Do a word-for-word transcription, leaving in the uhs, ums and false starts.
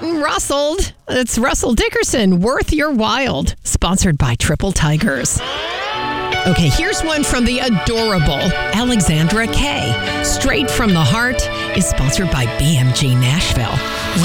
getting rustled. It's Russell Dickerson, Worth Your Wild, sponsored by Triple Tigers. Okay, here's one from the adorable Alexandra Kay. Straight from the Heart is sponsored by B M G Nashville.